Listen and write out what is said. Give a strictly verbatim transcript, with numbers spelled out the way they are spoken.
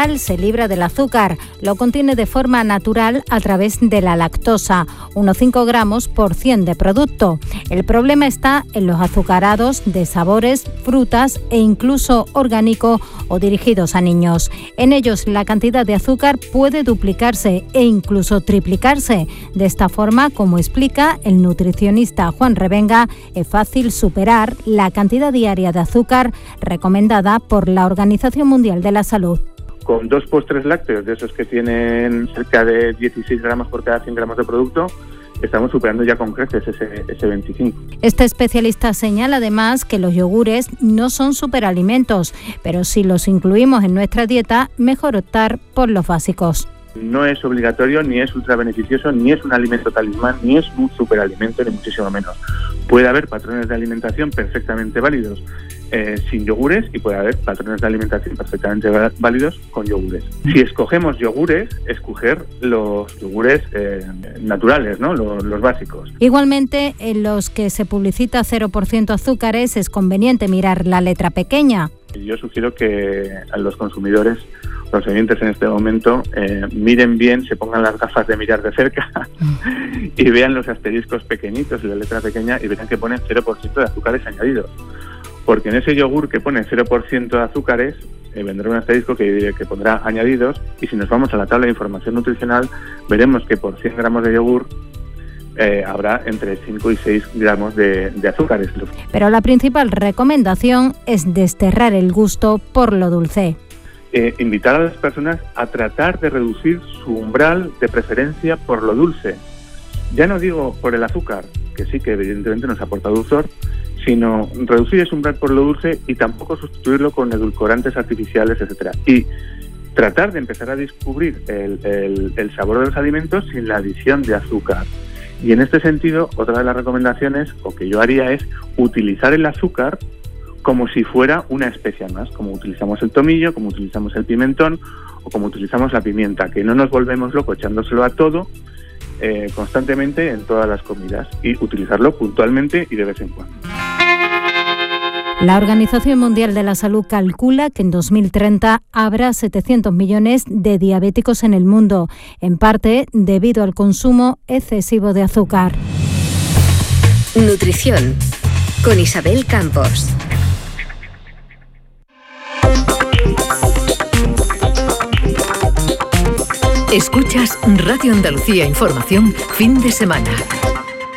animal se libra del azúcar. Lo contiene de forma natural a través de la lactosa, unos cinco gramos por cien de producto. El problema está en los azucarados de sabores, frutas e incluso orgánico o dirigidos a niños. En ellos la cantidad de azúcar puede duplicarse e incluso triplicarse. De esta forma, como explica el nutricionista Juan Revenga, es fácil superar la cantidad diaria de azúcar recomendada por la Organización Mundial de la Salud. Con dos postres lácteos, de esos que tienen cerca de dieciséis gramos por cada cien gramos de producto, estamos superando ya con creces ese, ese veinticinco. Este especialista señala además que los yogures no son superalimentos, pero si los incluimos en nuestra dieta, mejor optar por los básicos. No es obligatorio, ni es ultra beneficioso, ni es un alimento talismán, ni es un superalimento, ni muchísimo menos. Puede haber patrones de alimentación perfectamente válidos eh, sin yogures y puede haber patrones de alimentación perfectamente válidos con yogures. Si escogemos yogures, escoger los yogures eh, naturales, ¿no? Los, los básicos. Igualmente, en los que se publicita cero por ciento azúcares es conveniente mirar la letra pequeña. Yo sugiero que a los consumidores, los oyentes en este momento, eh, miren bien, se pongan las gafas de mirar de cerca y vean los asteriscos pequeñitos y la letra pequeña y verán que ponen cero por ciento de azúcares añadidos. Porque en ese yogur que pone cero por ciento de azúcares, eh, vendrá un asterisco que, que pondrá añadidos, y si nos vamos a la tabla de información nutricional, veremos que por cien gramos de yogur Eh, habrá entre cinco y seis gramos de, de azúcares. Pero la principal recomendación es desterrar el gusto por lo dulce. Eh, invitar a las personas a tratar de reducir su umbral de preferencia por lo dulce. Ya no digo por el azúcar, que sí que evidentemente nos aporta dulzor, sino reducir ese umbral por lo dulce y tampoco sustituirlo con edulcorantes artificiales, etcétera. Y tratar de empezar a descubrir el, el, el sabor de los alimentos sin la adición de azúcar. Y en este sentido, otra de las recomendaciones, o que yo haría, es utilizar el azúcar como si fuera una especia más, como utilizamos el tomillo, como utilizamos el pimentón o como utilizamos la pimienta, que no nos volvemos locos echándoselo a todo eh, constantemente en todas las comidas, y utilizarlo puntualmente y de vez en cuando. La Organización Mundial de la Salud calcula que en dos mil treinta habrá setecientos millones de diabéticos en el mundo, en parte debido al consumo excesivo de azúcar. Nutrición, con Isabel Campos. Escuchas Radio Andalucía Información, fin de semana.